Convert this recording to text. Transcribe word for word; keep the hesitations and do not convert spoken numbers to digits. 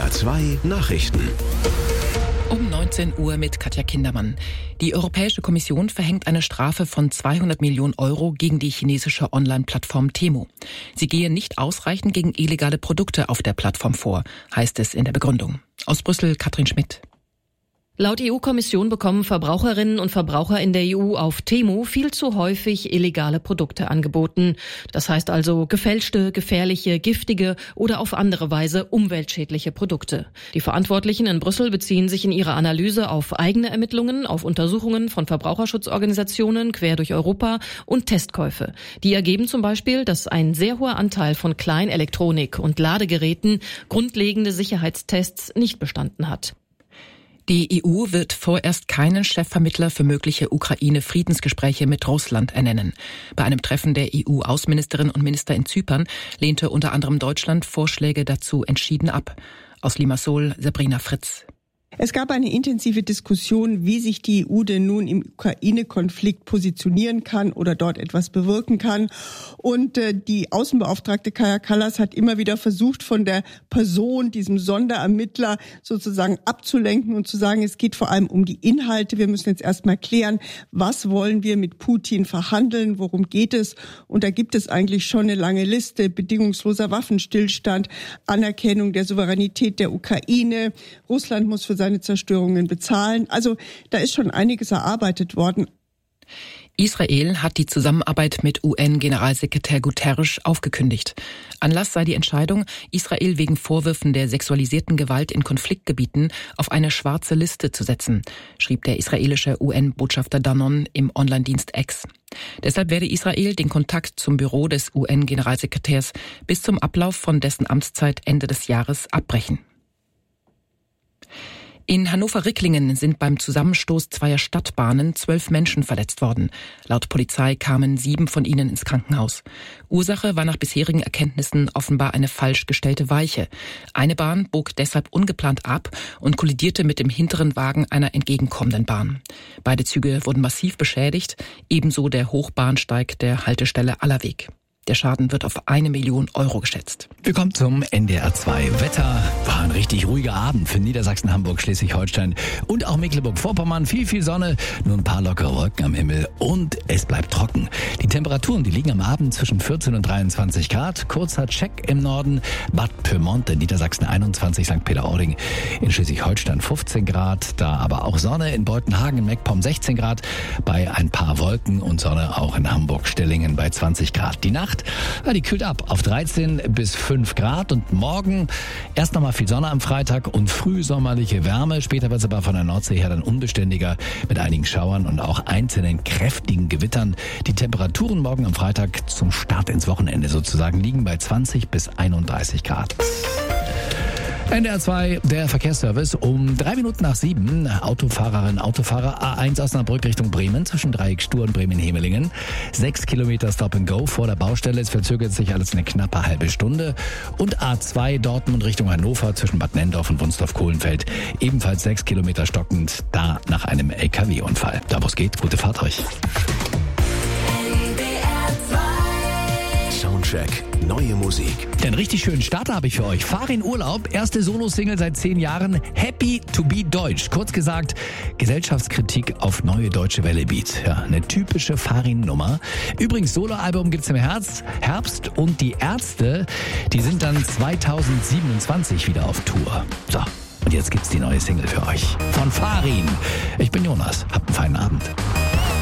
R zwei Nachrichten. Um neunzehn Uhr mit Katja Kindermann. Die Europäische Kommission verhängt eine Strafe von zweihundert Millionen Euro gegen die chinesische Online-Plattform Temu. Sie gehe nicht ausreichend gegen illegale Produkte auf der Plattform vor, heißt es in der Begründung. Aus Brüssel Katrin Schmidt. Laut E U-Kommission bekommen Verbraucherinnen und Verbraucher in der E U auf Temu viel zu häufig illegale Produkte angeboten. Das heißt also gefälschte, gefährliche, giftige oder auf andere Weise umweltschädliche Produkte. Die Verantwortlichen in Brüssel beziehen sich in ihrer Analyse auf eigene Ermittlungen, auf Untersuchungen von Verbraucherschutzorganisationen quer durch Europa und Testkäufe. Die ergeben zum Beispiel, dass ein sehr hoher Anteil von Kleinelektronik und Ladegeräten grundlegende Sicherheitstests nicht bestanden hat. Die E U wird vorerst keinen Chefvermittler für mögliche Ukraine-Friedensgespräche mit Russland ernennen. Bei einem Treffen der E U-Außenministerinnen und Minister in Zypern lehnte unter anderem Deutschland Vorschläge dazu entschieden ab. Aus Limassol Sabrina Fritz. Es gab eine intensive Diskussion, wie sich die E U denn nun im Ukraine-Konflikt positionieren kann oder dort etwas bewirken kann. Und äh, die Außenbeauftragte Kaja Kallas hat immer wieder versucht, von der Person, diesem Sonderermittler sozusagen abzulenken und zu sagen, es geht vor allem um die Inhalte. Wir müssen jetzt erstmal klären, was wollen wir mit Putin verhandeln, worum geht es? Und da gibt es eigentlich schon eine lange Liste: bedingungsloser Waffenstillstand, Anerkennung der Souveränität der Ukraine, Russland muss für seine Zerstörungen bezahlen. Also da ist schon einiges erarbeitet worden. Israel hat die Zusammenarbeit mit U N-Generalsekretär Guterres aufgekündigt. Anlass sei die Entscheidung, Israel wegen Vorwürfen der sexualisierten Gewalt in Konfliktgebieten auf eine schwarze Liste zu setzen, schrieb der israelische U N-Botschafter Danon im Online-Dienst X. Deshalb werde Israel den Kontakt zum Büro des U N-Generalsekretärs bis zum Ablauf von dessen Amtszeit Ende des Jahres abbrechen. In Hannover-Ricklingen sind beim Zusammenstoß zweier Stadtbahnen zwölf Menschen verletzt worden. Laut Polizei kamen sieben von ihnen ins Krankenhaus. Ursache war nach bisherigen Erkenntnissen offenbar eine falsch gestellte Weiche. Eine Bahn bog deshalb ungeplant ab und kollidierte mit dem hinteren Wagen einer entgegenkommenden Bahn. Beide Züge wurden massiv beschädigt, ebenso der Hochbahnsteig der Haltestelle Allerweg. Der Schaden wird auf eine Million Euro geschätzt. Wir kommen zum N D R zwei. Wetter war ein richtig ruhiger Abend für Niedersachsen, Hamburg, Schleswig-Holstein und auch Mecklenburg-Vorpommern. Viel, viel Sonne, nur ein paar lockere Wolken am Himmel und es bleibt trocken. Die Temperaturen, die liegen am Abend zwischen vierzehn und dreiundzwanzig Grad. Kurzer Check im Norden. Bad Pyrmont in Niedersachsen einundzwanzig, Sankt Peter-Ording in Schleswig-Holstein fünfzehn Grad. Da aber auch Sonne in Beutenhagen in MacPom sechzehn Grad. Bei ein paar Wolken und Sonne auch in Hamburg-Stillingen bei zwanzig Grad. Die Nacht, ja, die kühlt ab auf dreizehn bis fünf Grad und morgen erst nochmal viel Sonne am Freitag und frühsommerliche Wärme. Später wird es aber von der Nordsee her dann unbeständiger mit einigen Schauern und auch einzelnen kräftigen Gewittern. Die Temperaturen morgen am Freitag zum Start ins Wochenende sozusagen liegen bei zwanzig bis einunddreißig Grad. N D R zwei, der Verkehrsservice, um drei Minuten nach sieben. Autofahrerin, Autofahrer A eins Osnabrück Richtung Bremen zwischen Dreieck Stur und Bremen-Hemelingen. Sechs Kilometer Stop and Go vor der Baustelle. Es verzögert sich alles eine knappe halbe Stunde. Und A zwei Dortmund Richtung Hannover zwischen Bad Nendorf und Wunsdorf-Kohlenfeld. Ebenfalls sechs Kilometer stockend, da nach einem L K W-Unfall. Da wo es geht, gute Fahrt euch. Soundcheck. Neue Musik. Den richtig schönen Starter habe ich für euch. Fahr in Urlaub, erste Solo-Single seit zehn Jahren. Happy to be Deutsch. Kurz gesagt, Gesellschaftskritik auf neue deutsche Welle-Beats. Ja, eine typische Farin-Nummer. Übrigens, Soloalbum gibt's im Herbst, Herbst und die Ärzte, die sind dann zweitausendsiebenundzwanzig wieder auf Tour. So, und jetzt gibt's die neue Single für euch. Von Farin. Ich bin Jonas. Habt einen feinen Abend.